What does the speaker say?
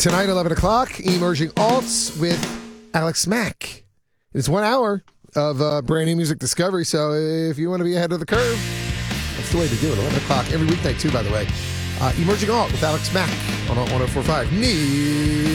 Tonight, 11 o'clock, Emerging Alts with Alex Mack. It's 1 hour of brand new music discovery, so if you want to be ahead of the curve, that's the way to do it. 11 o'clock, every weeknight too, by the way. Emerging Alt with Alex Mack on 104.5.